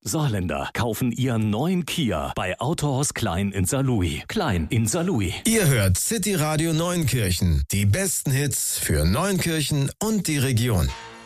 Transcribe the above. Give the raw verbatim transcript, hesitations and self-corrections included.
Saarländer kaufen ihren neuen Kia bei Autohaus Klein in Saarlouis. Klein in Saarlouis. Ihr hört City Radio Neunkirchen. Die besten Hits für Neunkirchen und die Region.